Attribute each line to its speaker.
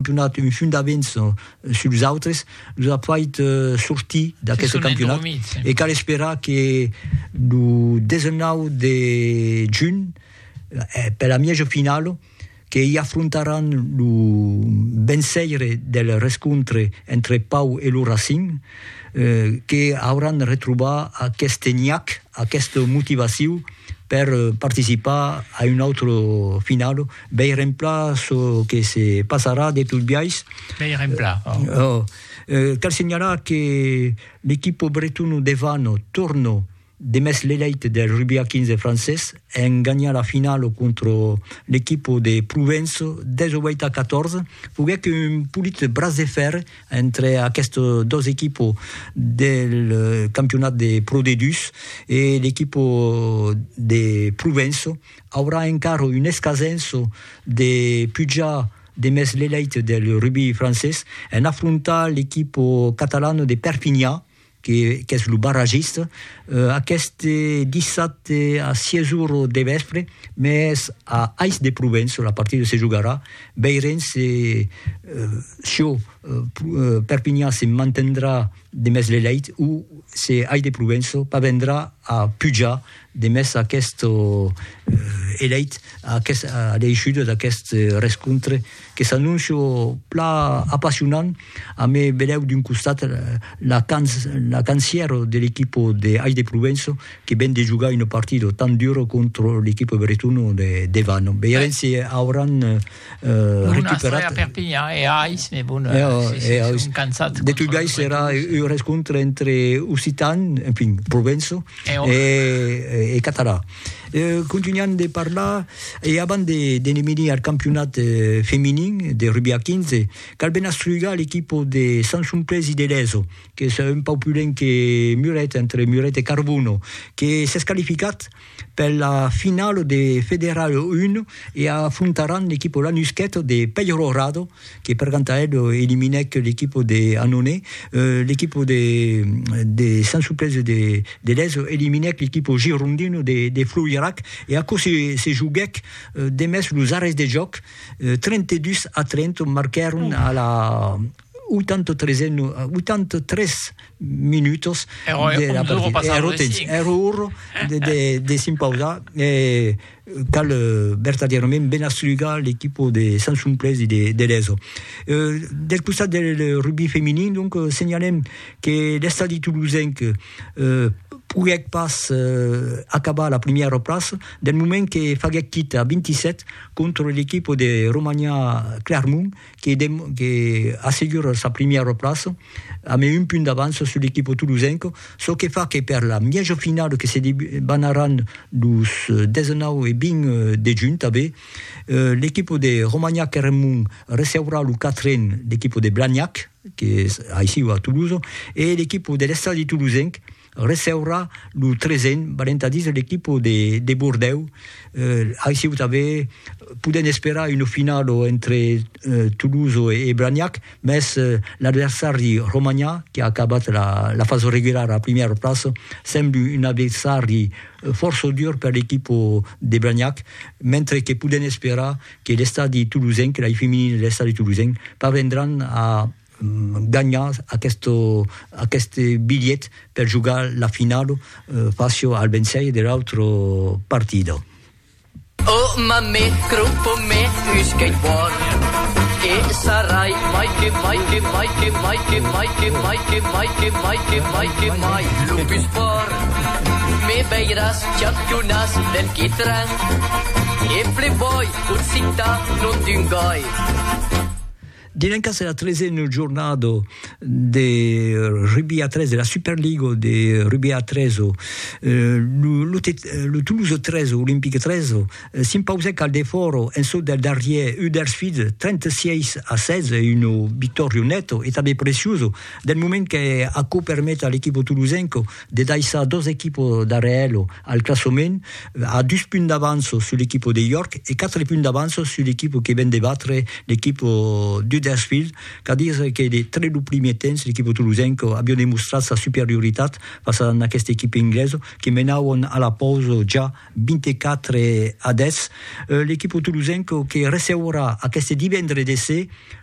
Speaker 1: campionat un fundaments suls autres, nous a fait sortir d'aquest campionat et cal esperar que le 19 de juny per la miège finale que hi affrontaran el venceire del rescontre entre Pau i el Racing, que hauran retrobat aquest enyac, aquesta motivació per participar a un altre final. Veurem ce que se passarà de tot biais.
Speaker 2: Veurem pla.
Speaker 1: Cal signalar que l'equip breton devant torna de més l'élite del rugby à 15 francès en gagnant la finale contre l'équipe de Provence 18-14. Pouvait qu'un petit bras de fer entre aquestes deux équipes del campionat de Pro D2 et l'équipe de Provence aura encara un escasens de pujar de més l'élite del rugby francès en affrontar l'équipe catalane de Perpignan, que és el barragista, aquest dissabte a 6 heures de vespre, més a Ais de Provence, la partida se jugarà. Veurem si Perpignan se mantindrà de més l'élite o si Ais de Provence parvendrà a pujar de més aquest élite, a l'eixida d'aquest rescontre que s'anuncia pla apassionant. A mi vedeu d'un costat la cancière de l'équipe de Ais de Provence que ven de jugar una partida tan dura contra l'équipe bretona de Vannes. Veurem si hauran recuperat.
Speaker 2: A Perpignan e a Ais, mais bon, són cansats.
Speaker 1: De tot biais serà un rescontre entre Occitan, enfin, Provence e català. Continuant de parlar, et avant d'enneminer al campionat feminin de rugby à 15, cal ben astrugar l'équipe de Saint-Sumplès i de l'Eso, que és un paupulent que Muret, entre Muret i Carbono, que s'ha qualificat per la finale de Federal 1 et affrontaran l'équipe Lanusquet de Peyororado, que per Cantael eliminec l'équipe de Annonay, l'équipe de Saint-Sumplès de l'Eso eliminec l'équipe girondine de Floirac, et à cause se juguec de més los arrêts de joc 32-30 marcaron a la 83 minutos de la partida. Era uro de sin pausa. Cal verdaderament ben astrugar l'équipe de Saint-Sumplès i de l'Eso. Del costat del rugby feminin, donc, senyalem que l'estadi toulousain poguec pas acabar la primera place del moment que faguec quit a 27 contre l'équipe de Romagna Clermont que assegura sa primera place amb un punt d'avance sur l'équipe toulousain, ce que fa que per la miège finale que se debanaran los 19 et 20 de juny també, l'équipe de Romagna Clermont receurà el 4 l'équipe de Blagnac, que és així a Toulouse, et l'équipe de l'estadi toulousain receurà el 13, valent a dir l'équipe de Bordeaux. Així també podem esperar una final entre Toulouse i Blagnac, més l'adversari Romagna, que ha acabat la fase regular a la primera plaça, sembla un adversari força dur per l'équipe de Blagnac, mentre que podem esperar que l'estadi toulousain, que la feminin de l'estadi toulousain, parvendran a gagnar aquest bitllet per jugar la finale face al vencell de l'altre partida.
Speaker 3: Oh, mamma, gruppo me, skateboard. E sarai Mikey, lupi sport. Me veiràs campionats del Kitran. E playboy, un cinta, non d'un goi.
Speaker 1: Dilenca c'est la 13e giornata de rugby à 13, de la Super League de rugby à 13. Le Toulouse 13, Olympique 13, s'impausec al deforo en so del darrier Huddersfield 36-16, une vittoria netta e també precioso, del moment que ACO permet a l'équipe toulousaine de daïssa deux équipes d'Arreelo al classement, à 12 punts d'avance sur l'équipe de York et 4 punts d'avance sur l'équipe qui vient de battre l'équipe d'Huddersfield, car dire que les très premiers temps, l'équipe toulousaine a demostrat sa superioritat face a aquesta équipe anglaise qui menaven a la pause ja 24-10. L'équipe toulousaine qui receurà aquest divendres d'essai